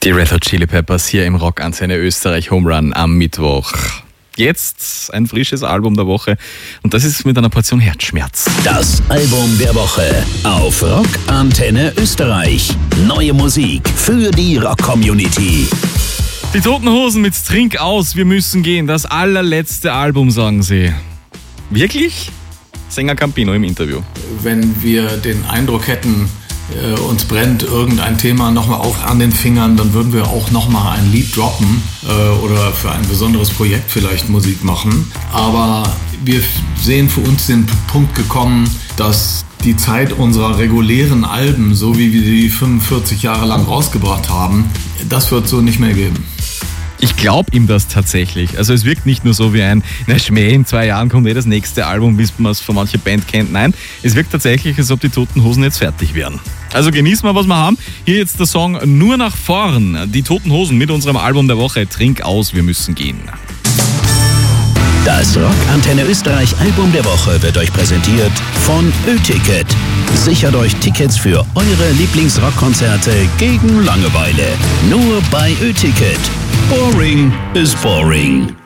Die Red Hot Chili Peppers hier im Rockantenne Österreich Home Run am Mittwoch. Jetzt ein frisches Album der Woche und das ist mit einer Portion Herzschmerz. Das Album der Woche auf Rockantenne Österreich. Neue Musik für die Rock-Community. Die Toten Hosen mit Trink aus, wir müssen gehen. Das allerletzte Album, sagen sie. Wirklich? Sänger Campino im Interview. Wenn wir den Eindruck hätten, uns brennt irgendein Thema nochmal auch an den Fingern, dann würden wir auch nochmal ein Lied droppen oder für ein besonderes Projekt vielleicht Musik machen. Aber wir sehen für uns den Punkt gekommen, dass die Zeit unserer regulären Alben, so wie wir die 45 Jahre lang rausgebracht haben, das wird so nicht mehr geben. Ich glaube ihm das tatsächlich. Also es wirkt nicht nur so wie ein Schmäh, in 2 Jahren kommt das nächste Album, bis man es von mancher Band kennt. Nein, es wirkt tatsächlich, als ob die Toten Hosen jetzt fertig wären. Also genießen wir, was wir haben. Hier jetzt der Song Nur nach vorn. Die Toten Hosen mit unserem Album der Woche. Trink aus, wir müssen gehen. Das Rockantenne Österreich Album der Woche wird euch präsentiert von Ö-Ticket. Sichert euch Tickets für eure Lieblingsrockkonzerte gegen Langeweile. Nur bei Ö-Ticket. Boring is boring.